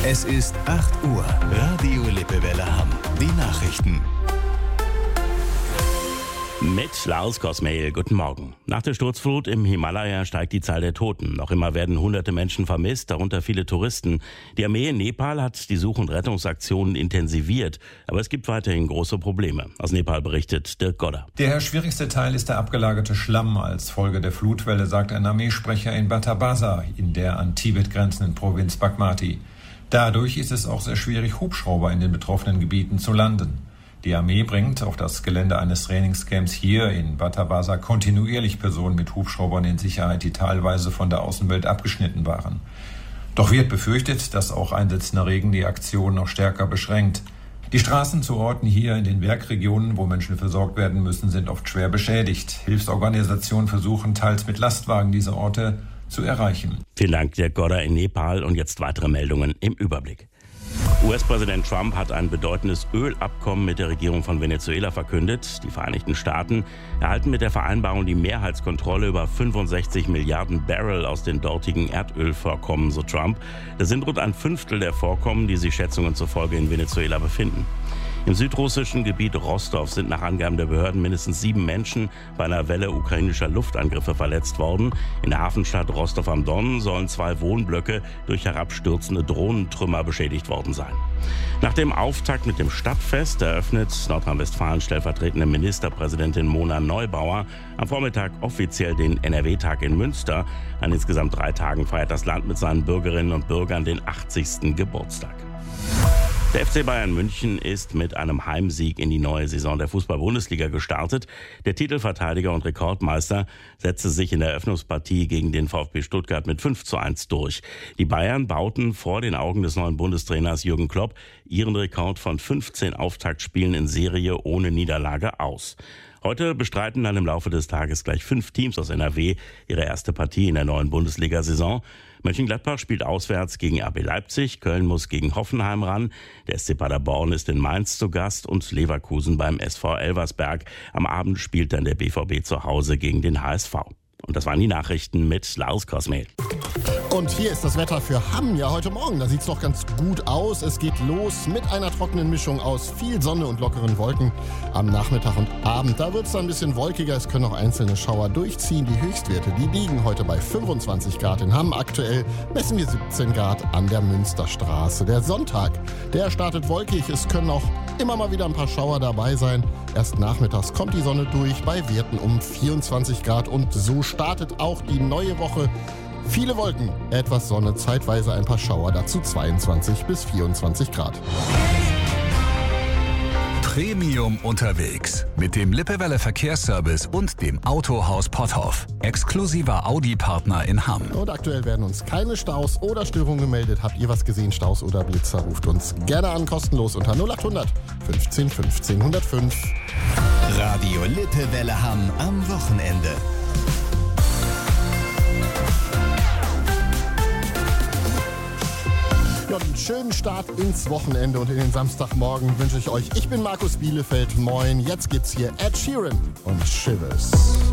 Es ist 8 Uhr. Radio Lippewelle Hamm. Die Nachrichten. Mit Lars Kosmehl, guten Morgen. Nach der Sturzflut im Himalaya steigt die Zahl der Toten. Noch immer werden hunderte Menschen vermisst, darunter viele Touristen. Die Armee in Nepal hat die Such- und Rettungsaktionen intensiviert. Aber es gibt weiterhin große Probleme. Aus Nepal berichtet Dirk Godder. Der schwierigste Teil ist der abgelagerte Schlamm als Folge der Flutwelle, sagt ein Armeesprecher in Batabasa, in der an Tibet grenzenden Provinz Bagmati. Dadurch ist es auch sehr schwierig, Hubschrauber in den betroffenen Gebieten zu landen. Die Armee bringt auf das Gelände eines Trainingscamps hier in Batabasa kontinuierlich Personen mit Hubschraubern in Sicherheit, die teilweise von der Außenwelt abgeschnitten waren. Doch wird befürchtet, dass auch einsetzender Regen die Aktion noch stärker beschränkt. Die Straßen zu Orten hier in den Bergregionen, wo Menschen versorgt werden müssen, sind oft schwer beschädigt. Hilfsorganisationen versuchen teils mit Lastwagen diese Orte zu erreichen. Vielen Dank, Dirk Godder in Nepal. Und jetzt weitere Meldungen im Überblick. US-Präsident Trump hat ein bedeutendes Ölabkommen mit der Regierung von Venezuela verkündet. Die Vereinigten Staaten erhalten mit der Vereinbarung die Mehrheitskontrolle über 65 Milliarden Barrel aus den dortigen Erdölvorkommen, so Trump. Das sind rund ein Fünftel der Vorkommen, die sich Schätzungen zufolge in Venezuela befinden. Im südrussischen Gebiet Rostov sind nach Angaben der Behörden mindestens 7 Menschen bei einer Welle ukrainischer Luftangriffe verletzt worden. In der Hafenstadt Rostov am Don sollen 2 Wohnblöcke durch herabstürzende Drohnentrümmer beschädigt worden sein. Nach dem Auftakt mit dem Stadtfest eröffnet Nordrhein-Westfalen stellvertretende Ministerpräsidentin Mona Neubauer am Vormittag offiziell den NRW-Tag in Münster. An insgesamt 3 Tagen feiert das Land mit seinen Bürgerinnen und Bürgern den 80. Geburtstag. Der FC Bayern München ist mit einem Heimsieg in die neue Saison der Fußball-Bundesliga gestartet. Der Titelverteidiger und Rekordmeister setzte sich in der Eröffnungspartie gegen den VfB Stuttgart mit 5:1 durch. Die Bayern bauten vor den Augen des neuen Bundestrainers Jürgen Klopp ihren Rekord von 15 Auftaktspielen in Serie ohne Niederlage aus. Heute bestreiten dann im Laufe des Tages gleich 5 Teams aus NRW ihre erste Partie in der neuen Bundesliga-Saison. Mönchengladbach spielt auswärts gegen RB Leipzig, Köln muss gegen Hoffenheim ran, der SC Paderborn ist in Mainz zu Gast und Leverkusen beim SV Elversberg. Am Abend spielt dann der BVB zu Hause gegen den HSV. Und das waren die Nachrichten mit Lars Kosmehl. Und hier ist das Wetter für Hamm. Ja, heute Morgen, da sieht's doch ganz gut aus. Es geht los mit einer trockenen Mischung aus viel Sonne und lockeren Wolken. Am Nachmittag und Abend, da wird's dann ein bisschen wolkiger. Es können auch einzelne Schauer durchziehen. Die Höchstwerte, die liegen heute bei 25 Grad in Hamm. Aktuell messen wir 17 Grad an der Münsterstraße. Der Sonntag, der startet wolkig. Es können auch immer mal wieder ein paar Schauer dabei sein. Erst nachmittags kommt die Sonne durch bei Werten um 24 Grad. Und so startet auch die neue Woche. Viele Wolken, etwas Sonne, zeitweise ein paar Schauer, dazu 22 bis 24 Grad. Premium unterwegs mit dem Lippewelle Verkehrsservice und dem Autohaus Potthoff. Exklusiver Audi-Partner in Hamm. Und aktuell werden uns keine Staus oder Störungen gemeldet. Habt ihr was gesehen, Staus oder Blitzer? Ruft uns gerne an, kostenlos unter 0800 15 15 105. Radio Lippewelle Hamm am Wochenende. Ja, einen schönen Start ins Wochenende und in den Samstagmorgen wünsche ich euch. Ich bin Markus Bielefeld, moin. Jetzt gibt's hier Ed Sheeran und Shivers.